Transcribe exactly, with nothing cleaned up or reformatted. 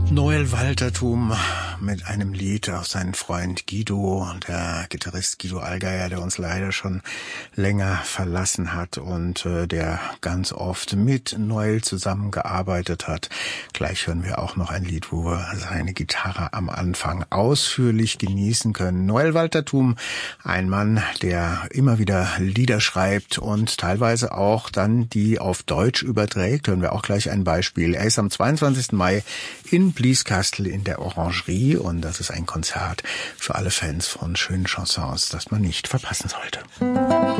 Noel Waltertum mit einem Lied auf seinen Freund Guido, der Gitarrist Guido Allgeier, der uns leider schon länger verlassen hat und äh, der ganz oft mit Noel zusammengearbeitet hat. Gleich hören wir auch noch ein Lied, wo wir seine Gitarre am Anfang ausführlich genießen können. Noel Waltertum, ein Mann, der immer wieder Lieder schreibt und teilweise auch dann die auf Deutsch überträgt. Hören wir auch gleich ein Beispiel. Er ist am zweiundzwanzigsten Mai in Blieskastel in der Orangerie und das ist ein Konzert für alle Fans von schönen Chansons, das man nicht verpassen sollte.